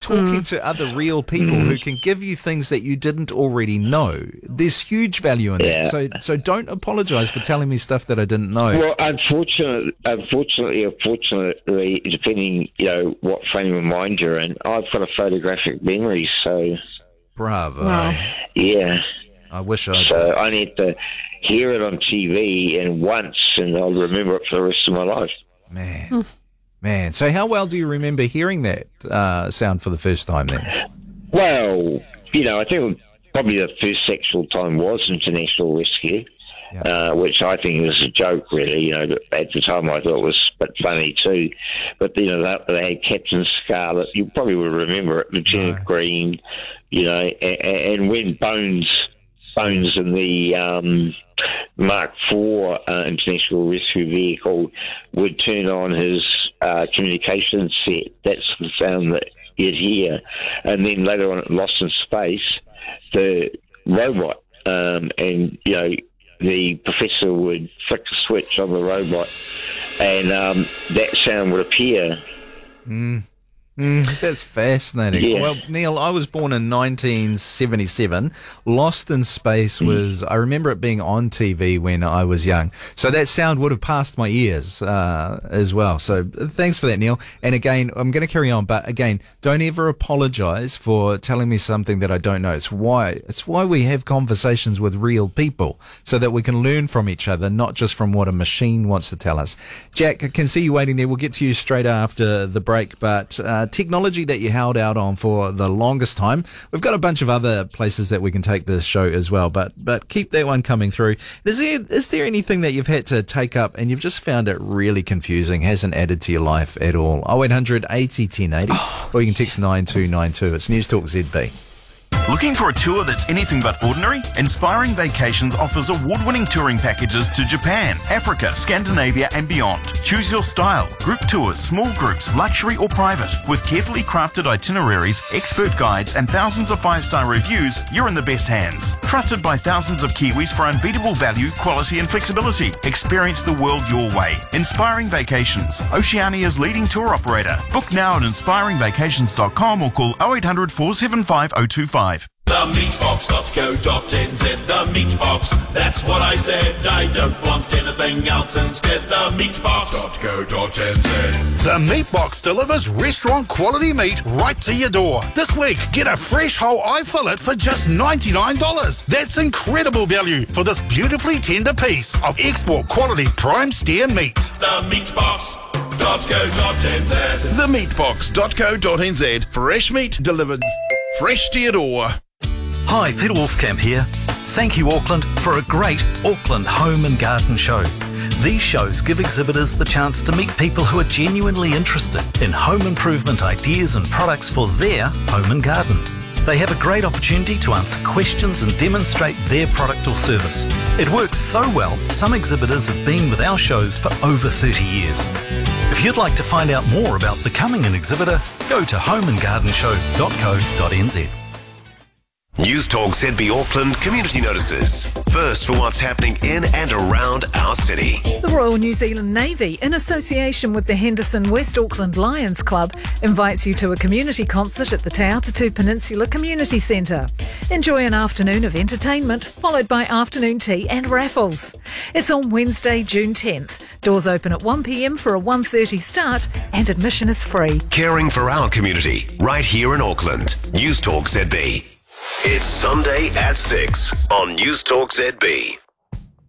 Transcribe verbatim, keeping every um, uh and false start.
talking mm. to other real people mm. who can give you things that you didn't already know. There's huge value in yeah. that. So so don't apologise for telling me stuff that I didn't know. Well, unfortunately, unfortunately, unfortunately, depending, you know, what frame of mind you're in, I've got a photographic memory, so... Bravo. Wow. Yeah. I wish I So did. I need to hear it on T V and once, and I'll remember it for the rest of my life. Man. Mm. Man. So how well do you remember hearing that uh, sound for the first time then? Well, you know, I think probably the first sexual time was International Rescue, yeah. uh, which I think was a joke, really. You know, but at the time I thought it was a bit funny too. But, you know, they, they had Captain Scarlet. You probably would remember it, Lieutenant no. Green, you know, and, and when Bones... Bones in the um, Mark four uh, International Rescue Vehicle would turn on his uh, communication set. That's the sound that you'd hear. And then later on at Lost in Space, the robot, um, and, you know, the professor would flick a switch on the robot and um, that sound would appear. Mm. Mm, that's fascinating. Yeah. Well, Neil, I was born in nineteen seventy-seven. Lost in Space was, I remember it being on T V when I was young. So that sound would have passed my ears uh, as well. So thanks for that, Neil. And again, I'm going to carry on, but again, don't ever apologise for telling me something that I don't know. It's why, it's why we have conversations with real people so that we can learn from each other, not just from what a machine wants to tell us. Jack, I can see you waiting there. We'll get to you straight after the break, but uh, technology that you held out on for the longest time. We've got a bunch of other places that we can take this show as well, but but keep that one coming through. Is there is there anything that you've had to take up and you've just found it really confusing, hasn't added to your life at all? oh eight hundred eighty ten eighty, oh. or you can text nine two nine two. It's News Talk Z B. Looking for a tour that's anything but ordinary? Inspiring Vacations offers award-winning touring packages to Japan, Africa, Scandinavia and beyond. Choose your style, group tours, small groups, luxury or private. With carefully crafted itineraries, expert guides and thousands of five-star reviews, you're in the best hands. Trusted by thousands of Kiwis for unbeatable value, quality and flexibility. Experience the world your way. Inspiring Vacations, Oceania's leading tour operator. Book now at inspiring vacations dot com or call oh eight hundred, four seven five, oh two five. The meatbox dot co dot n z, the Meatbox, that's what I said. I don't want anything else instead. The meatbox dot co dot n z. The Meatbox delivers restaurant quality meat right to your door. This week, get a fresh whole eye fillet for just ninety-nine dollars. That's incredible value for this beautifully tender piece of export quality prime steer meat. The meatbox dot co dot n z. the meatbox dot co dot n z. Fresh meat delivered fresh to your door. Hi, Peter Wolfkamp here. Thank you, Auckland, for a great Auckland Home and Garden Show. These shows give exhibitors the chance to meet people who are genuinely interested in home improvement ideas and products for their home and garden. They have a great opportunity to answer questions and demonstrate their product or service. It works so well, some exhibitors have been with our shows for over thirty years. If you'd like to find out more about becoming an exhibitor, go to home and garden show dot co dot n z. News Talk Z B Auckland community notices. First for what's happening in and around our city. The Royal New Zealand Navy, in association with the Henderson West Auckland Lions Club, invites you to a community concert at the Te Atatū Peninsula Community Centre. Enjoy an afternoon of entertainment, followed by afternoon tea and raffles. It's on Wednesday, June tenth. Doors open at one p m for a one thirty start and admission is free. Caring for our community, right here in Auckland. News Talk Z B. It's Sunday at six on News Talk Z B.